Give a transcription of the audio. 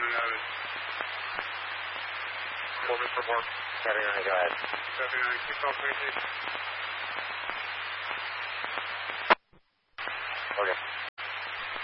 notice. Pull me for more. 79, go ahead. 79, kick off right here.